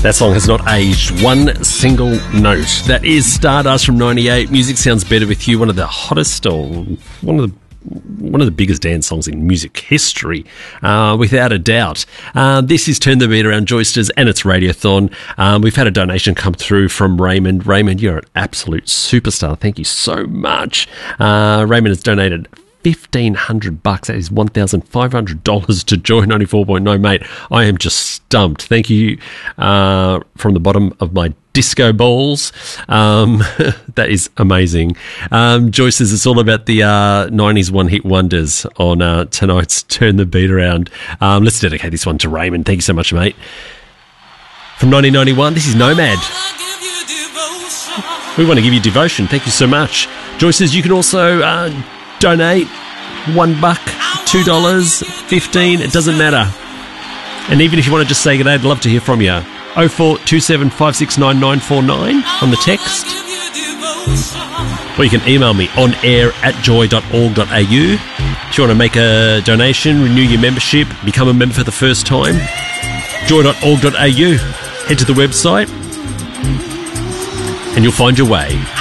That song has not aged one single note. That is Stardust from 98. Music Sounds Better With You, one of the hottest, or one of the biggest dance songs in music history, without a doubt. This is Turn the Beat Around Joysters and it's Radiothon. We've had a donation come through from Raymond. Raymond, you're an absolute superstar. Thank you so much. Raymond has donated $1,500. That is $1,500 to Joy 94.9, mate. I am just stumped. Thank you from the bottom of my disco balls. That is amazing. Joy says it's all about the 90s one-hit wonders on tonight's Turn the Beat Around. Let's dedicate this one to Raymond. Thank you so much, mate. From 1991, this is Nomad. We want to give you devotion. Thank you so much. Joy says you can also donate $1, $2, 15, it doesn't matter. And even if you want to just say good day, I'd love to hear from you. 0427 569 949 on the text. Or you can email me on air@joy.org.au. If you want to make a donation, renew your membership, become a member for the first time, joy.org.au. Head to the website and you'll find your way.